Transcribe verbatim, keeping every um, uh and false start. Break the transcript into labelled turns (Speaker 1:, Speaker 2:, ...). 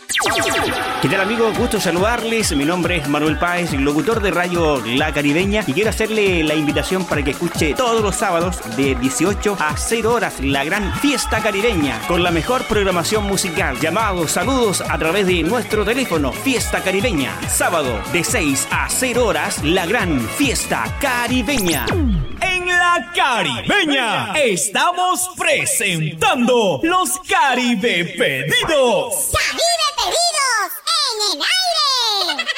Speaker 1: ¿Qué tal, amigos? Gusto saludarles. Mi nombre es Manuel Páez, locutor de Radio La Caribeña, y quiero hacerle la invitación para que escuche todos los sábados de dieciocho a cero horas la gran fiesta caribeña con la mejor programación musical. Llamados, saludos a través de nuestro teléfono. Fiesta Caribeña, sábado de seis a cero horas la gran fiesta caribeña.
Speaker 2: En La Caribeña estamos presentando los Caribe Pedidos.